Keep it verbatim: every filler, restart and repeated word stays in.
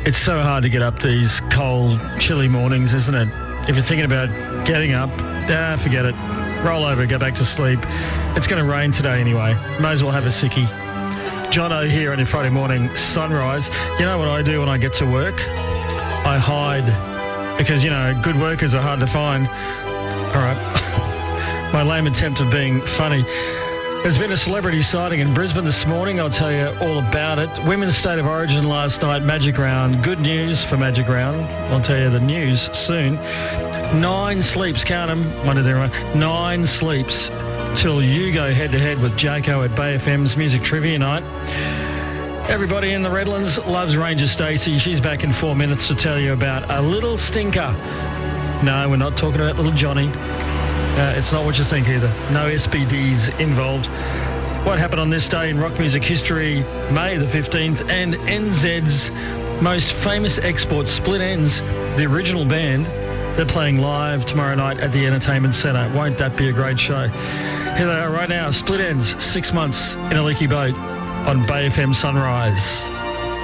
It's so hard to get up these cold, chilly mornings, isn't it? If you're thinking about getting up, ah, forget it. Roll over, go back to sleep. It's going to rain today anyway. May as well have a sickie. Jono here on your Friday morning sunrise. You know what I do when I get to work? I hide because, you know, good workers are hard to find. All right. My lame attempt of being funny. There's been a celebrity sighting in Brisbane this morning. I'll tell you all about it. Women's State of Origin last night, Magic Round. Good news for Magic Round. I'll tell you the news soon. Nine sleeps, count them, one, two, three, one. Nine sleeps till you go head-to-head with Jaco at Bay F M's Music Trivia Night. Everybody in the Redlands loves Ranger Stacey. She's back in four minutes to tell you about a little stinker. No, we're not talking about little Johnny. Uh, it's not what you think either. No S P Ds involved. What happened on this day in rock music history, May the fifteenth, and N Z's most famous export, Split Enz, the original band. They're playing live tomorrow night at the Entertainment Centre. Won't that be a great show? Here they are right now, Split Enz, six months in a leaky boat on Bay F M Sunrise.